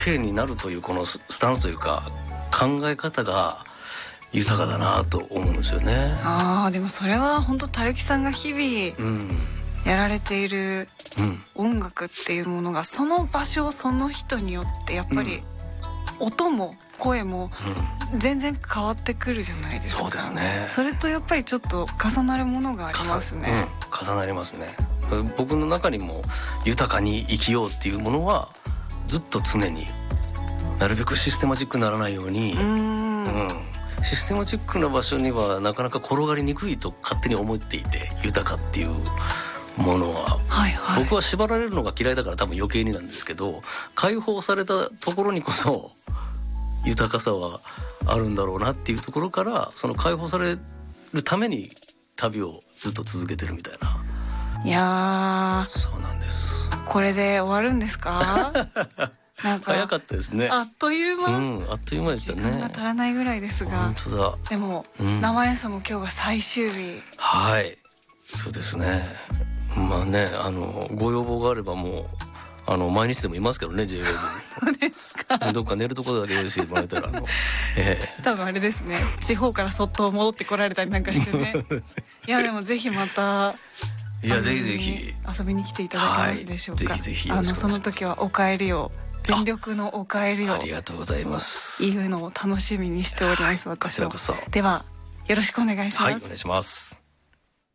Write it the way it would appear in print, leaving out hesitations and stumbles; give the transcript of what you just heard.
ペンになるというこのスタンスというか考え方が豊かだなと思うんですよね。 でもそれは本当たるきさんが日々やられている音楽っていうものがその場所その人によってやっぱり音も声も全然変わってくるじゃないですか。 そうですね。 それとやっぱりちょっと重なるものがありますね。 重なりますね。僕の中にも豊かに生きようっていうものはずっと常になるべくシステマチックにならないように、システマチックな場所にはなかなか転がりにくいと勝手に思っていて、豊かっていうものは、僕は縛られるのが嫌いだから多分余計になんですけど、解放されたところにこそ豊かさはあるんだろうなっていうところから、その解放されるために旅をずっと続けてるみたいな。 いやそうなんです。 これで終わるんですか？なんか早かったですね。 あっという間、 あっという間でしたね。 時間が足らないぐらいですが。 本当だ。 でも、生演奏も今日が最終日。 はい、そうですね。まあね、ご要望があればもう毎日でもいますけどね、J-WAVE に。 そうですか。 どっか寝るところだけ用意してもらえたら多分あれですね、地方からそっと戻ってこられたりなんかしてね。いやでもぜひまた、 いやぜひぜひ遊びに来ていただけますでしょうか。 ぜひぜひよろしくお願いします。 その時はお帰りを、全力のお帰りを、 ありがとうございます。 いうのを楽しみにしております、私は。 こちらこそ。 ではよろしくお願いします。 はい、お願いします。